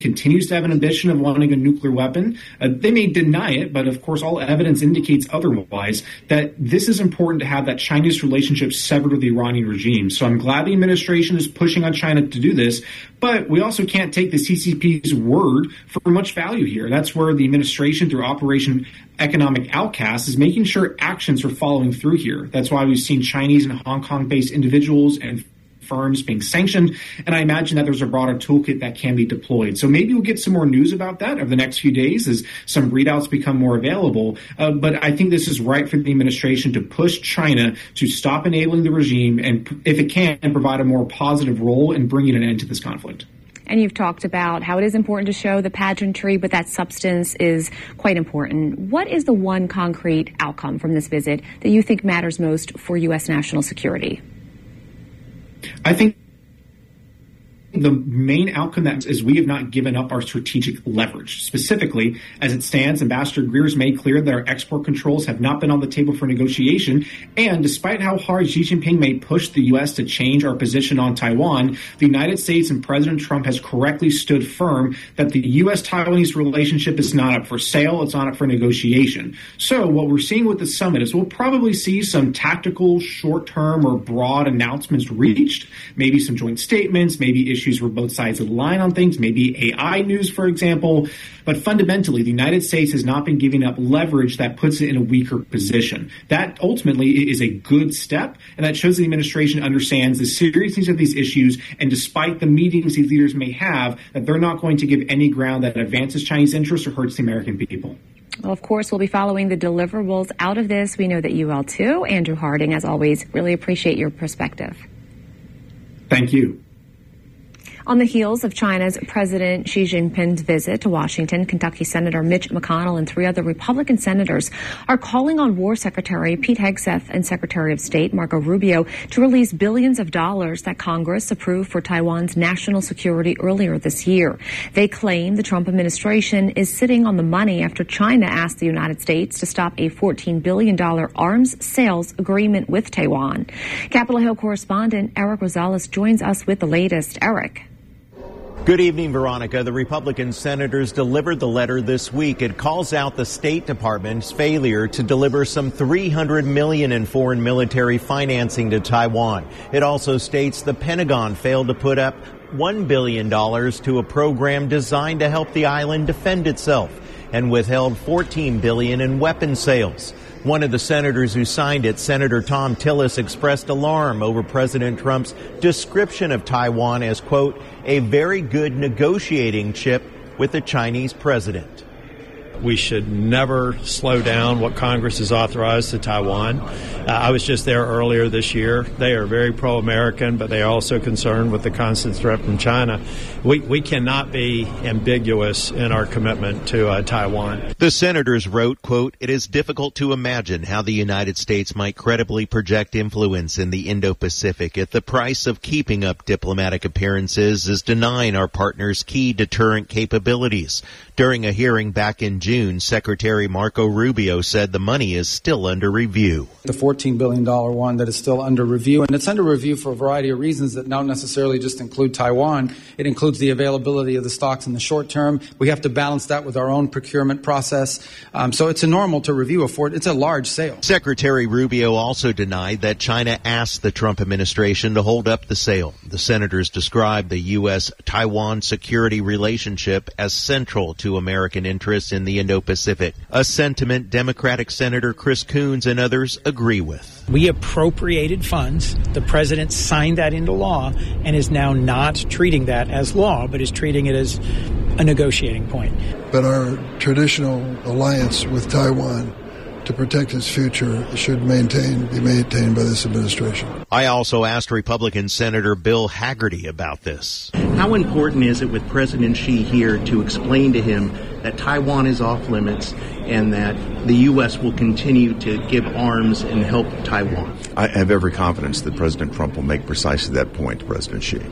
continues to have an ambition of wanting a nuclear weapon. They may deny it, but of course all evidence indicates otherwise, that this is important to have that Chinese relationship severed with the Iranian regime. So I'm glad the administration is pushing on China to do this, but we also can't take the CCP's word for much value here. That's where the administration, through Operation Economic Outcast, is making sure actions are following through here. That's why we've seen Chinese and Hong Kong-based individuals and firms being sanctioned, and I imagine that there's a broader toolkit that can be deployed. So maybe we'll get some more news about that over the next few days as some readouts become more available. But I think this is right for the administration to push China to stop enabling the regime and, if it can, provide a more positive role in bringing an end to this conflict. And you've talked about how it is important to show the pageantry, but that substance is quite important. What is the one concrete outcome from this visit that you think matters most for U.S. national security? I think the main outcome that is we have not given up our strategic leverage. Specifically, as it stands, Ambassador Greer has made clear that our export controls have not been on the table for negotiation. And despite how hard Xi Jinping may push the U.S. to change our position on Taiwan, the United States and President Trump has correctly stood firm that the U.S.-Taiwanese relationship is not up for sale. It's not up for negotiation. So what we're seeing with the summit is we'll probably see some tactical, short-term or broad announcements reached, maybe some joint statements, maybe issues where both sides align on things, maybe AI news, for example. But fundamentally, the United States has not been giving up leverage that puts it in a weaker position. That ultimately is a good step, and that shows the administration understands the seriousness of these issues, and despite the meetings these leaders may have, that they're not going to give any ground that advances Chinese interests or hurts the American people. Well, of course, we'll be following the deliverables out of this. We know that you will too. Andrew Harding, as always, really appreciate your perspective. Thank you. On the heels of China's President Xi Jinping's visit to Washington, Kentucky Senator Mitch McConnell and 3 other Republican senators are calling on War Secretary Pete Hegseth and Secretary of State Marco Rubio to release billions of dollars that Congress approved for Taiwan's national security earlier this year. They claim the Trump administration is sitting on the money after China asked the United States to stop a $14 billion arms sales agreement with Taiwan. Capitol Hill correspondent Eric Rosales joins us with the latest. Eric. Good evening, Veronica. The Republican senators delivered the letter this week. It calls out the State Department's failure to deliver some $300 million in foreign military financing to Taiwan. It also states the Pentagon failed to put up $1 billion to a program designed to help the island defend itself and withheld $14 billion in weapon sales. One of the senators who signed it, Senator Thom Tillis, expressed alarm over President Trump's description of Taiwan as, quote, a very good negotiating chip with the Chinese president. We should never slow down what Congress has authorized to Taiwan. I was just there earlier this year. They are very pro-American, but they are also concerned with the constant threat from China. We cannot be ambiguous in our commitment to Taiwan. The senators wrote, quote, it is difficult to imagine how the United States might credibly project influence in the Indo-Pacific if the price of keeping up diplomatic appearances is denying our partners key deterrent capabilities. During a hearing back in June, Secretary Marco Rubio said the money is still under review. The $14 billion one that is still under review, and it's under review for a variety of reasons that don't necessarily just include Taiwan. It includes the availability of the stocks in the short term. We have to balance that with our own procurement process. So it's normal to review it's a large sale. Secretary Rubio also denied that China asked the Trump administration to hold up the sale. The senators described the U.S.-Taiwan security relationship as central to American interests in the Indo-Pacific, a sentiment Democratic Senator Chris Coons and others agree with. We appropriated funds. The president signed that into law and is now not treating that as law, but is treating it as a negotiating point. But our traditional alliance with Taiwan to protect its future should be maintained by this administration. I also asked Republican Senator Bill Hagerty about this. How important is it with President Xi here to explain to him that Taiwan is off limits and that the U.S. will continue to give arms and help Taiwan? I have every confidence that President Trump will make precisely that point to President Xi.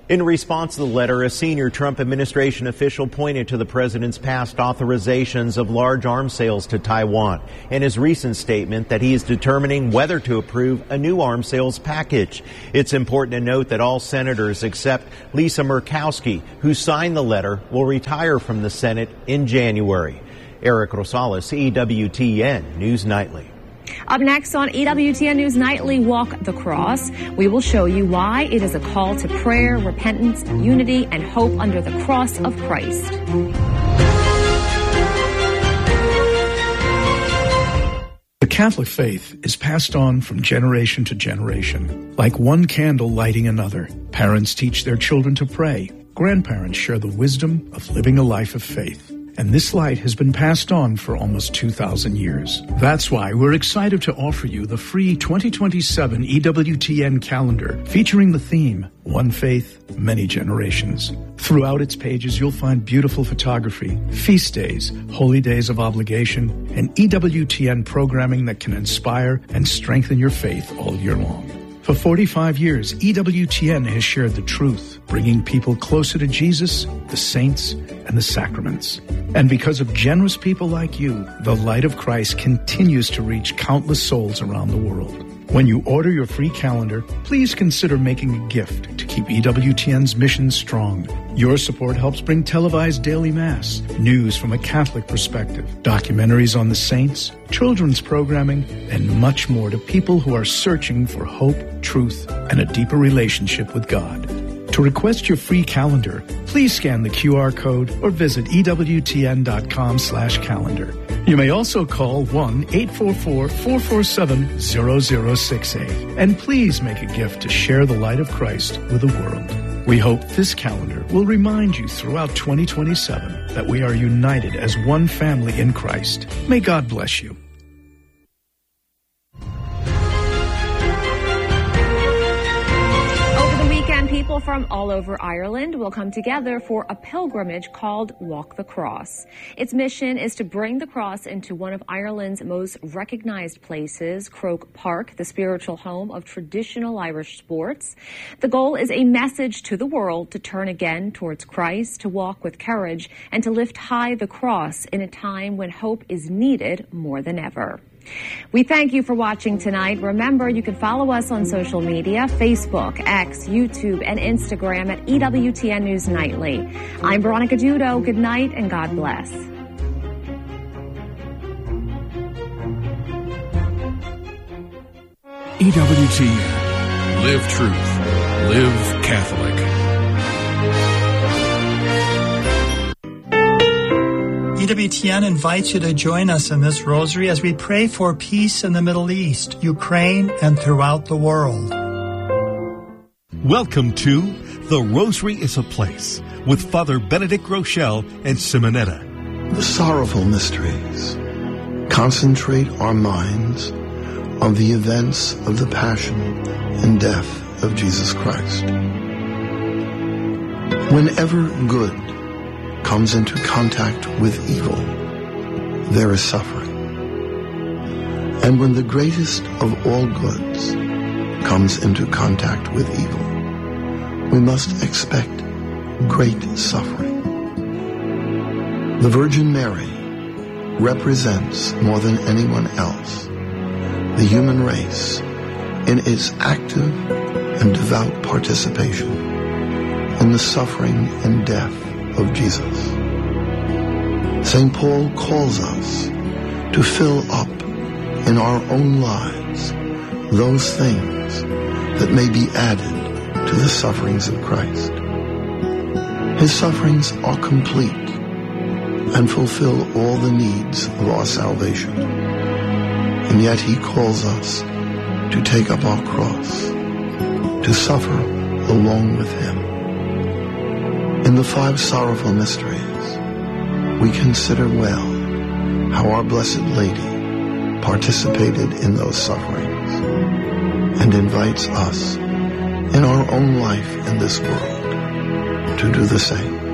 In response to the letter, a senior Trump administration official pointed to the president's past authorizations of large arms sales to Taiwan and his recent statement that he is determining whether to approve a new arms sales package. It's important to note that all senators except Lisa Murkowski, who signed the letter, will retire from the Senate in January. Eric Rosales, EWTN News Nightly. Up next on EWTN News Nightly, Walk the Cross, we will show you why it is a call to prayer, repentance, unity, and hope under the cross of Christ. The Catholic faith is passed on from generation to generation, like one candle lighting another. Parents teach their children to pray. Grandparents share the wisdom of living a life of faith. And this light has been passed on for almost 2,000 years. That's why we're excited to offer you the free 2027 EWTN calendar featuring the theme, One Faith, Many Generations. Throughout its pages, you'll find beautiful photography, feast days, holy days of obligation, and EWTN programming that can inspire and strengthen your faith all year long. For 45 years, EWTN has shared the truth, bringing people closer to Jesus, the saints, and the sacraments. And because of generous people like you, the light of Christ continues to reach countless souls around the world. When you order your free calendar, please consider making a gift to keep EWTN's mission strong. Your support helps bring televised daily Mass, news from a Catholic perspective, documentaries on the saints, children's programming, and much more to people who are searching for hope, truth, and a deeper relationship with God. To request your free calendar, please scan the QR code or visit EWTN.com/calendar. You may also call 1-844-447-0068. And please make a gift to share the light of Christ with the world. We hope this calendar will remind you throughout 2027 that we are united as one family in Christ. May God bless you. People from all over Ireland will come together for a pilgrimage called Walk the Cross. Its mission is to bring the cross into one of Ireland's most recognized places, Croke Park, the spiritual home of traditional Irish sports. The goal is a message to the world to turn again towards Christ, to walk with courage, and to lift high the cross in a time when hope is needed more than ever. We thank you for watching tonight. Remember, you can follow us on social media, Facebook, X, YouTube, and Instagram at EWTN News Nightly. I'm Veronica Dudo. Good night and God bless. EWTN. Live truth. Live Catholic. EWTN invites you to join us in this rosary as we pray for peace in the Middle East, Ukraine, and throughout the world. Welcome to The Rosary is a Place with Father Benedict Rochelle and Simonetta. The sorrowful mysteries concentrate our minds on the events of the passion and death of Jesus Christ. Whenever good comes into contact with evil, there is suffering. And when the greatest of all goods comes into contact with evil, we must expect great suffering. The Virgin Mary represents more than anyone else the human race in its active and devout participation in the suffering and death of Jesus. St. Paul calls us to fill up in our own lives those things that may be added to the sufferings of Christ. His sufferings are complete and fulfill all the needs of our salvation. And yet he calls us to take up our cross, to suffer along with him. In the 5 sorrowful mysteries, we consider well how our Blessed Lady participated in those sufferings and invites us in our own life in this world to do the same.